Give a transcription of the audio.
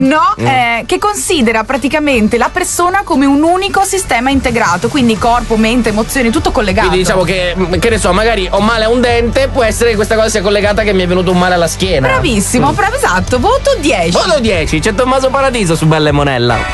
No, che considera praticamente la persona come un unico sistema integrato, quindi corpo, mente, emozioni, tutto collegato. Quindi diciamo che ne so, magari ho male a un dente, può essere che questa cosa sia collegata che mi è venuto un male alla schiena. Bravissimo, esatto, voto 10. Voto 10, c'è Tommaso Paradiso su Bella e Monella.